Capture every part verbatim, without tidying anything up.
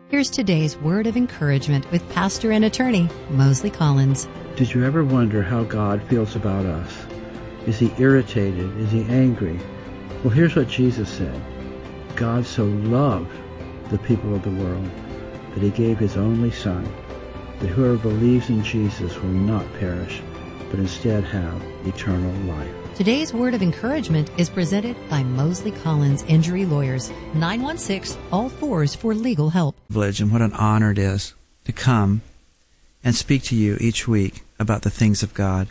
Here's today's word of encouragement with pastor and attorney Mosley Collins. Did you ever wonder how God feels about us? Is he irritated? Is he angry? Well, here's what Jesus said. God so loved the people of the world that he gave his only Son, that whoever believes in Jesus will not perish, but instead have eternal life. Today's word of encouragement is presented by Mosley Collins Injury Lawyers, nine one six, all fours for legal help. And what an honor it is to come and speak to you each week about the things of God.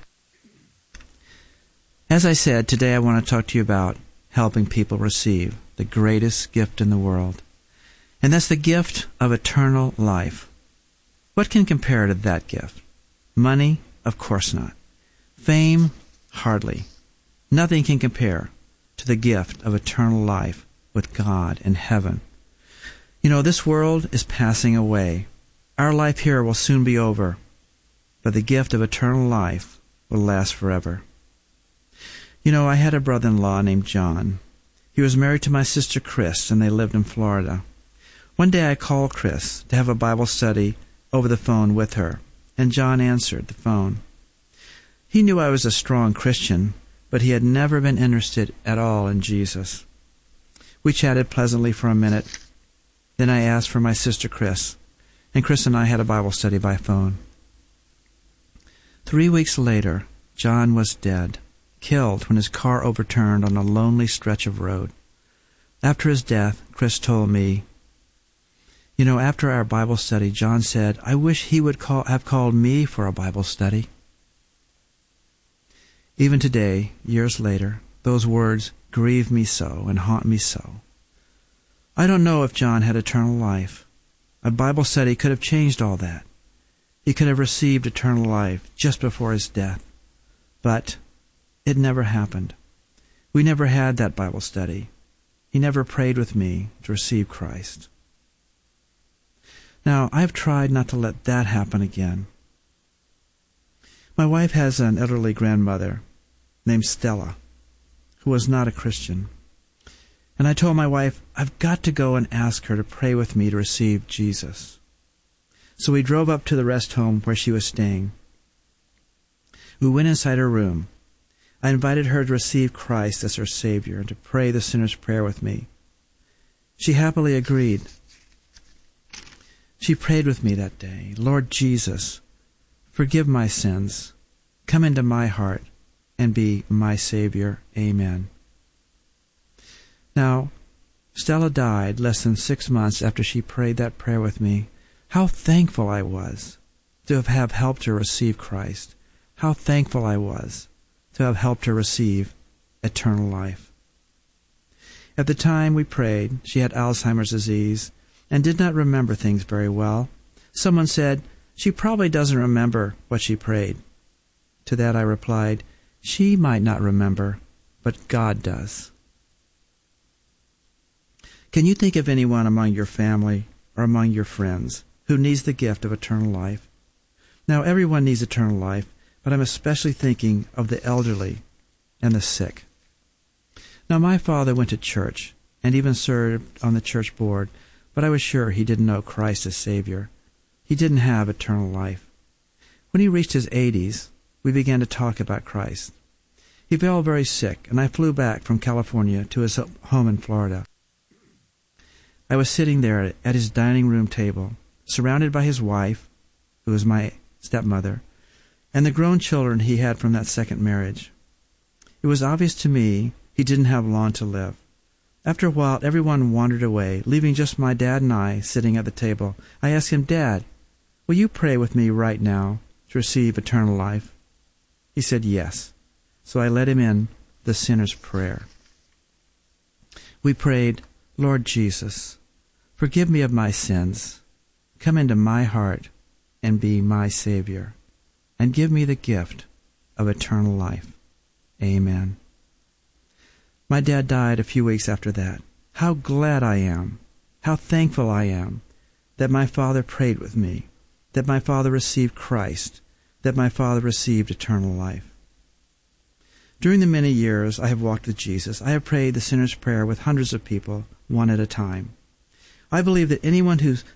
As I said, today I want to talk to you about helping people receive the greatest gift in the world, and that's the gift of eternal life. What can compare to that gift? Money? Of course not. Fame? Hardly. Nothing can compare to the gift of eternal life with God in heaven. You know, this world is passing away. Our life here will soon be over, but the gift of eternal life will last forever. You know, I had a brother-in-law named John. He was married to my sister Chris, and they lived in Florida. One day I called Chris to have a Bible study over the phone with her, and John answered the phone. He knew I was a strong Christian, but he had never been interested at all in Jesus. We chatted pleasantly for a minute. Then I asked for my sister Chris, and Chris and I had a Bible study by phone. Three weeks later, John was dead, killed when his car overturned on a lonely stretch of road. After his death, Chris told me, you know, after our Bible study, John said, I wish he would call, have called me for a Bible study. Even today, years later, those words grieve me so and haunt me so. I don't know if John had eternal life. A Bible study could have changed all that. He could have received eternal life just before his death. But it never happened. We never had that Bible study. He never prayed with me to receive Christ. Now, I've tried not to let that happen again. My wife has an elderly grandmother named Stella, who was not a Christian. And I told my wife, I've got to go and ask her to pray with me to receive Jesus. So we drove up to the rest home where she was staying. We went inside her room. I invited her to receive Christ as her Savior and to pray the sinner's prayer with me. She happily agreed. She prayed with me that day, Lord Jesus, forgive my sins, come into my heart, and be my Savior. Amen. Now, Stella died less than six months after she prayed that prayer with me. How thankful I was to have helped her receive Christ. How thankful I was to have helped her receive eternal life. At the time we prayed, she had Alzheimer's disease and did not remember things very well. Someone said, she probably doesn't remember what she prayed. To that I replied, she might not remember, but God does. Can you think of anyone among your family or among your friends who needs the gift of eternal life? Now, everyone needs eternal life, but I'm especially thinking of the elderly and the sick. Now, my father went to church and even served on the church board, but I was sure he didn't know Christ as Savior. He didn't have eternal life. When he reached his eighties, we began to talk about Christ. He fell very sick, and I flew back from California to his home in Florida. I was sitting there at his dining room table, surrounded by his wife, who was my stepmother, and the grown children he had from that second marriage. It was obvious to me he didn't have long to live. After a while, everyone wandered away, leaving just my dad and I sitting at the table. I asked him, Dad, will you pray with me right now to receive eternal life? He said yes. So I led him in the sinner's prayer. We prayed, Lord Jesus, forgive me of my sins. Come into my heart and be my Savior, and give me the gift of eternal life. Amen. My dad died a few weeks after that. How glad I am, how thankful I am that my father prayed with me, that my father received Christ, that my father received eternal life. During the many years I have walked with Jesus, I have prayed the sinner's prayer with hundreds of people, one at a time. I believe that anyone who